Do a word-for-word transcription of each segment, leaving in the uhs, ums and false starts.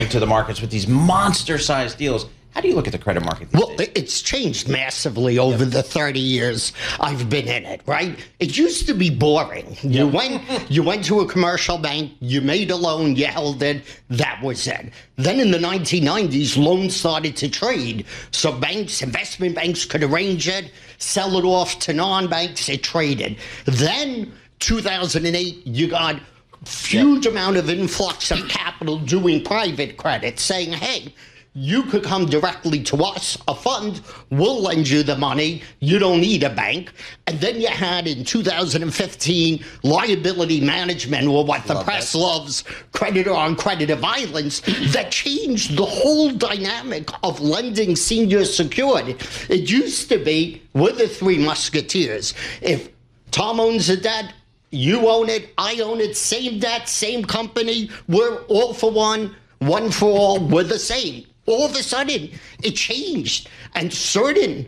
to the markets with these monster-sized deals. How do you look at the credit market these Well, days? it's changed massively over the thirty years I've been in it, right? It used to be boring. You went you went to a commercial bank, you made a loan, you held it, that was it. Then in the nineteen nineties, loans started to trade. So banks, investment banks could arrange it, sell it off to non-banks, it traded. Then two thousand eight, you got huge amount of influx of capital doing private credit, saying, hey, you could come directly to us, a fund, we'll lend you the money, you don't need a bank. And then you had in two thousand fifteen liability management, or what the Love press that. loves, creditor on creditor violence, that changed the whole dynamic of lending senior secured. It used to be, we're the three musketeers. If Tom owns a debt, you own it, I own it, same debt, same company, we're all for one, one for all, we're the same. All of a sudden, it changed, and certain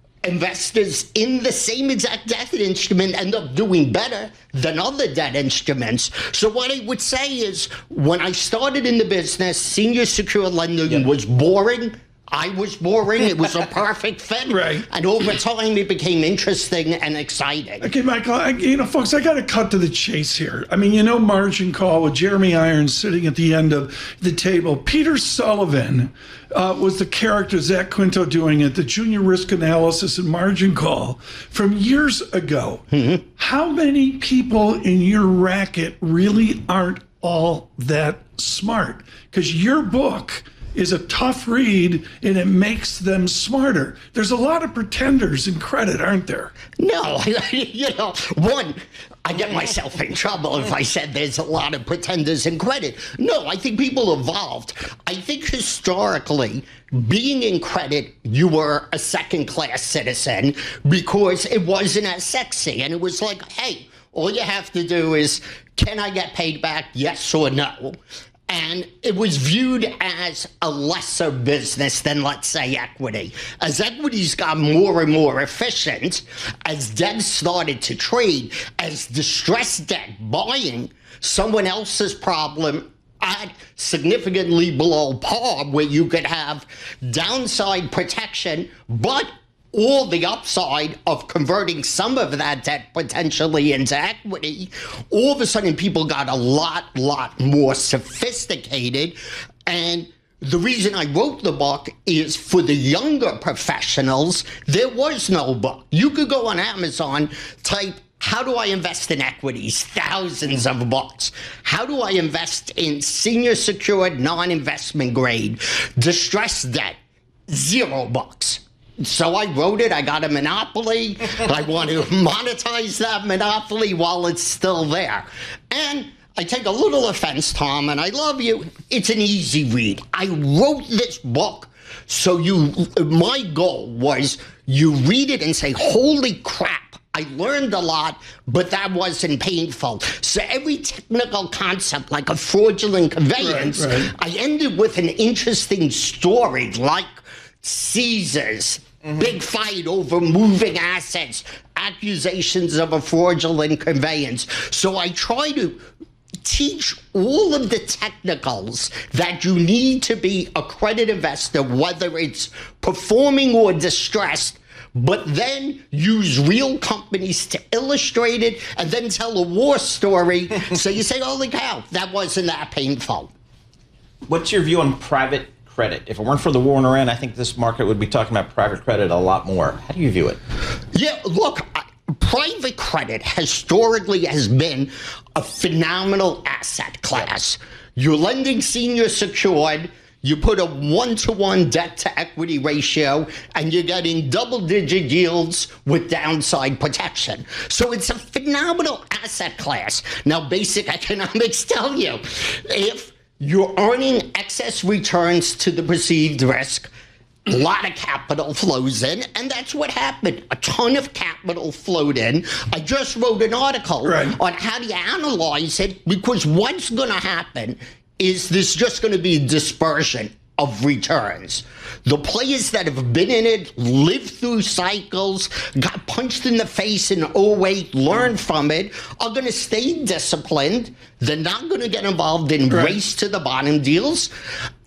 investors in the same exact debt instrument end up doing better than other debt instruments. So what I would say is, when I started in the business, senior secured lending Yeah. was boring. I was boring. It was a perfect fit. Right. And over time, it became interesting and exciting. Okay, Michael, I, you know, folks, I got to cut to the chase here. I mean, you know, Margin Call with Jeremy Irons sitting at the end of the table. Peter Sullivan uh, was the character Zach Quinto doing it, the junior risk analysis and Margin Call from years ago. Mm-hmm. How many people in your racket really aren't all that smart? Because your book is a tough read, and it makes them smarter. There's a lot of pretenders in credit, aren't there? No, you know, one, I get myself in trouble if I said there's a lot of pretenders in credit. No, I think people evolved. I think historically, being in credit, you were a second-class citizen because it wasn't as sexy. And it was like, hey, all you have to do is, can I get paid back, yes or no? And it was viewed as a lesser business than, let's say, equity. As equities got more and more efficient, as debt started to trade, as distressed debt buying someone else's problem at significantly below par, where you could have downside protection, but or the upside of converting some of that debt potentially into equity, all of a sudden people got a lot, lot more sophisticated. And the reason I wrote the book is for the younger professionals, there was no book. You could go on Amazon, type, how do I invest in equities? Thousands of books. How do I invest in senior secured, non-investment grade, distressed debt? Zero bucks. So I wrote it. I got a monopoly. I want to monetize that monopoly while it's still there. And I take a little offense, Tom, and I love you. It's an easy read. I wrote this book so you, my goal was you read it and say, holy crap, I learned a lot, but that wasn't painful. So every technical concept, like a fraudulent conveyance, Right, right. I ended with an interesting story, like Caesars. Mm-hmm. Big fight over moving assets, accusations of a fraudulent conveyance. So I try to teach all of the technicals that you need to be a credit investor, whether it's performing or distressed, but then use real companies to illustrate it and then tell a war story. So you say, holy cow, that wasn't that painful. What's your view on private credit? If it weren't for the war in Iran, I think this market would be talking about private credit a lot more. How do you view it? Yeah, look, I- private credit historically has been a phenomenal asset class. You're lending senior secured, you put a one-to-one debt-to-equity ratio, and you're getting double-digit yields with downside protection. So it's a phenomenal asset class. Now, basic economics tell you, if you're earning excess returns to the perceived risk, a lot of capital flows in, and that's what happened. A ton of capital flowed in. I just wrote an article Right. on how do you analyze it, because what's going to happen is there's just going to be dispersion. of returns. The players that have been in it, lived through cycles, got punched in the face in oh eight, learned from it, are going to stay disciplined. They're not going to get involved in Right. race to the bottom deals.